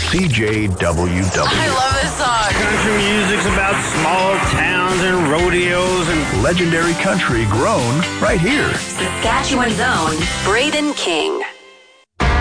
CJWW. I love this song. Country music's about small towns and rodeos and legendary country grown right here. Saskatchewan's own Braden King.